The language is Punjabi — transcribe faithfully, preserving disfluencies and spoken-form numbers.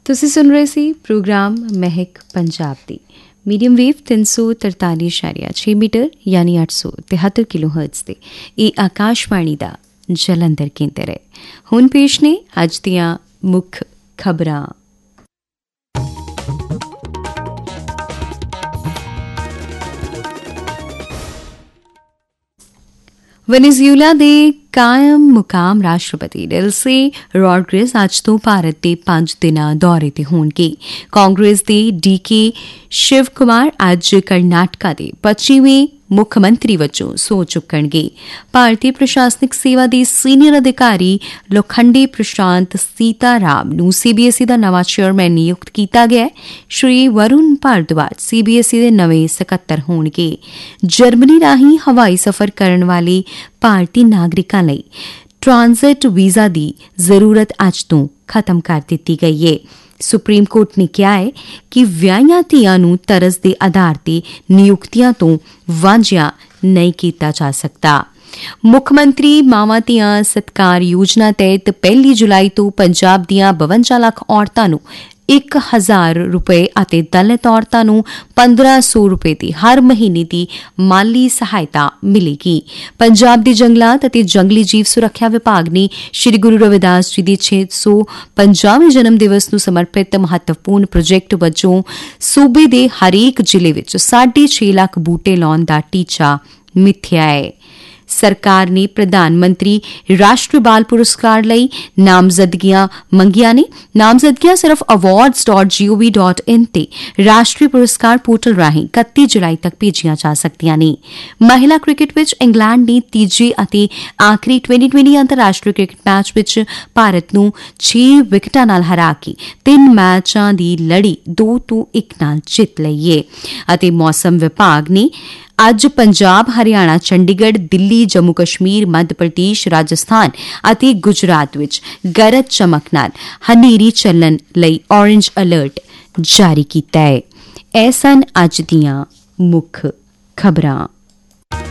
ਤੁਸੀਂ ਸੁਣ ਰਹੇ ਸੀ ਪ੍ਰੋਗਰਾਮ ਮਹਿਕ ਪੰਜਾਬ ਦੀ ਮੀਡੀਅਮ ਵੇਵ ਤਿੰਨ ਸੌ ਤਰਤਾਲੀ ਇਸ਼ਾਰੀਆ ਛੇ ਮੀਟਰ ਯਾਨੀ ਅੱਠ ਸੌ ਤਿਹੱਤਰ ਕਿਲੋ ਹਰਟਜ਼ ਤੇ ਇਹ ਆਕਾਸ਼ਵਾਣੀ ਦਾ ਜਲੰਧਰ ਕੇਂਦਰ ਹੈ। ਹੁਣ ਪੇਸ਼ ਨੇ ਅੱਜ ਦੀਆਂ ਮੁੱਖ ਖਬਰਾਂ। ਵੈਨੇਜ਼ੂਏਲਾ ਦੇ ਕਾਇਮ ਮੁਕਾਮ ਰਾਸ਼ਟਰਪਤੀ ਡੈਲਸੇ ਰੋਡਰਿਗਜ਼ ਅੱਜ ਤੋਂ ਭਾਰਤ ਦੇ ਪੰਜ ਦਿਨਾਂ ਦੌਰੇ ਤੇ ਹੋਣਗੇ। ਕਾਂਗਰਸ ਦੇ ਡੀ ਕੇ ਸ਼ਿਵ ਕੁਮਾਰ ਅੱਜ ਕਰਨਾਟਕਾ ਦੇ ਪੱਚੀਵੇਂ ਮੁੱਖ ਮੰਤਰੀ ਵਜੋਂ ਸਹੁੰ ਚੁੱਕਣਗੇ। ਭਾਰਤੀ ਪ੍ਰਸ਼ਾਸਨਿਕ ਸੇਵਾ ਦੇ ਸੀਨੀਅਰ ਅਧਿਕਾਰੀ ਲੋਖੰਡੇ ਪ੍ਰਸ਼ਾਂਤ ਸੀਤਾਰਾਮ ਨੂੰ ਸੀਬੀਐਸਈ ਦਾ ਨਵਾਂ ਚੇਅਰਮੈਨ ਨਿਯੁਕਤ ਕੀਤਾ ਗਿਆ। ਸ਼੍ਰੀ ਵਰੁਣ ਭਾਰਦਵਾਜ ਸੀਬੀਐਸਈ ਦੇ ਨਵੇਂ ਸਕੱਤਰ ਹੋਣਗੇ। ਜਰਮਨੀ ਰਾਹੀਂ ਹਵਾਈ ਸਫ਼ਰ ਕਰਨ ਵਾਲੇ ਭਾਰਤੀ ਨਾਗਰਿਕਾਂ ਲਈ ਟ੍ਰਾਂਜ਼ਿਟ ਵੀਜ਼ਾ ਦੀ ਜ਼ਰੂਰਤ ਅੱਜ ਤੋਂ ਖਤਮ ਕਰ ਦਿੱਤੀ ਗਈ ਹੈ। ਸੁਪਰੀਮ ਕੋਰਟ ਨੇ ਕਿਹਾ ਹੈ ਕਿ ਵਿਆਹੀਆਂ ਧੀਆਂ ਨੂੰ ਤਰਸ ਦੇ ਆਧਾਰ ਤੇ ਨਿਯੁਕਤੀਆਂ ਤੋਂ ਵਾਂਝਿਆ ਨਹੀਂ ਕੀਤਾ ਜਾ ਸਕਦਾ। ਮੁੱਖ ਮੰਤਰੀ ਮਾਵਾਂ ਧੀਆਂ ਸਤਕਾਰ ਯੋਜਨਾ ਤਹਿਤ ਪਹਿਲੀ ਜੁਲਾਈ ਤੋਂ ਪੰਜਾਬ ਦੀਆਂ ਬਵੰਜਾ ਲੱਖ ਔਰਤਾਂ ਨੂੰ ਇੱਕ ਹਜ਼ਾਰ ਰੁਪਏ ਅਤੇ ਦਲਿਤ ਔਰਤਾਂ ਨੂੰ ਪੰਦਰਾਂ ਸੌ ਰੁਪਏ ਦੀ ਹਰ ਮਹੀਨੇ ਦੀ ਮਾਲੀ ਸਹਾਇਤਾ ਮਿਲੇਗੀ। ਪੰਜਾਬ ਦੇ ਜੰਗਲਾਤ ਅਤੇ ਜੰਗਲੀ ਜੀਵ ਸੁਰੱਖਿਆ ਵਿਭਾਗ ਨੇ ਸ੍ਰੀ ਗੁਰੂ ਰਵਿਦਾਸ ਜੀ ਦੇ ਛੇ ਸੌ ਪੰਜਾਹਵੇਂ ਜਨਮ ਦਿਵਸ ਨੂੰ ਸਮਰਪਿਤ ਮਹੱਤਵਪੂਰਨ ਪ੍ਰੋਜੈਕਟ ਵਜੋਂ ਸੂਬੇ ਦੇ ਹਰੇਕ ਜ਼ਿਲ੍ਹੇ ਵਿੱਚ ਸਾਢੇ ਛੇ ਲੱਖ ਬੂਟੇ ਲਾਉਣ ਦਾ ਟੀਚਾ ਮਿਥਿਆ ਹੈ। ਸਰਕਾਰ ਨੇ ਪ੍ਰਧਾਨ ਮੰਤਰੀ ਰਾਸ਼ਟਰੀ ਬਾਲ ਪੁਰਸਕਾਰ ਲਈ ਨਾਮਜ਼ਦਗੀਆਂ ਮੰਗੀਆਂ ਨੇ। ਨਾਮਜ਼ਦਗੀਆਂ ਸਿਰਫ ਅਵਾਰਡਸ ਡਾਟ ਜੀ ਓ ਵੀ ਡਾਟ ਇਨ ਤੇ ਰਾਸ਼ਟਰੀ ਪੁਰਸਕਾਰ ਪੋਰਟਲ ਰਾਹੀਂ ਇਕੱਤੀ ਜੁਲਾਈ ਤੱਕ ਭੇਜੀਆਂ ਜਾ ਸਕਦੀਆਂ ਨੇ। ਮਹਿਲਾ ਕ੍ਰਿਕਟ ਵਿੱਚ ਇੰਗਲੈਂਡ ਨੇ ਤੀਜੇ ਅਤੇ ਆਖਰੀ ਟਵੈਂਟੀ ਟਵੈਂਟੀ ਅੰਤਰਰਾਸ਼ਟਰੀ ਕ੍ਰਿਕਟ ਮੈਚ ਵਿੱਚ ਭਾਰਤ ਨੂੰ ਛੇ ਵਿਕਟਾਂ ਨਾਲ ਹਰਾ ਕੇ ਤਿੰਨ ਮੈਚਾਂ ਦੀ ਲੜੀ ਦੋ ਤੋਂ ਇੱਕ ਨਾਲ ਜਿੱਤ ਲਈ ਏ। ਅਤੇ ਮੌਸਮ ਵਿਭਾਗ ਨੇ ਅੱਜ ਪੰਜਾਬ, ਹਰਿਆਣਾ, ਚੰਡੀਗੜ੍ਹ, ਦਿੱਲੀ, ਜੰਮੂ ਕਸ਼ਮੀਰ, ਮੱਧ ਪ੍ਰਦੇਸ਼, ਰਾਜਸਥਾਨ ਅਤੇ ਗੁਜਰਾਤ ਵਿੱਚ ਗਰਜ ਚਮਕ ਨਾਲ ਹਨੇਰੀ ਚੱਲਣ ਲਈ ਔਰੇਂਜ ਅਲਰਟ ਜਾਰੀ ਕੀਤਾ ਹੈ। ਇਹ ਸਨ ਅੱਜ ਦੀਆਂ ਮੁੱਖ ਖਬਰਾਂ।